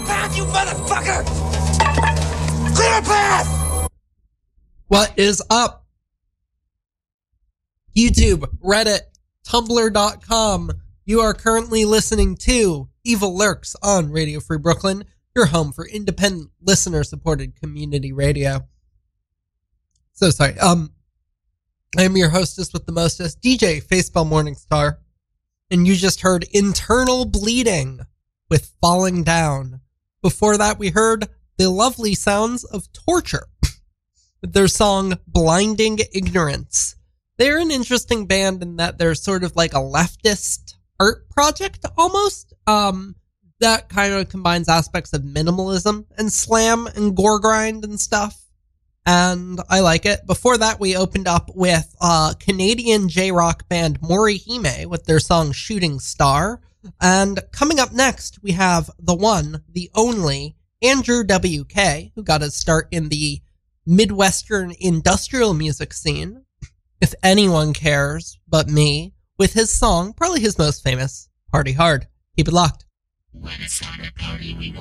path, you motherfucker! Clear a path! What is up? YouTube, Reddit, Tumblr.com. You are currently listening to Evil Lurks on Radio Free Brooklyn, your home for independent, listener-supported community radio. So sorry. I am your hostess with the mostest, DJ Facebell Morningstar, and you just heard Internal Bleeding with Falling Down. Before that, we heard the lovely sounds of Torture with their song Blinding Ignorance. They're an interesting band in that they're sort of like a leftist art project almost. That kind of combines aspects of minimalism and slam and gore grind and stuff. And I like it. Before that, we opened up with Canadian J-rock band Morihime with their song Shooting Star. And coming up next, we have the one, the only, Andrew W.K., who got his start in the Midwestern industrial music scene, if anyone cares but me, with his song, probably his most famous, Party Hard. Keep it locked. When it's time to party, we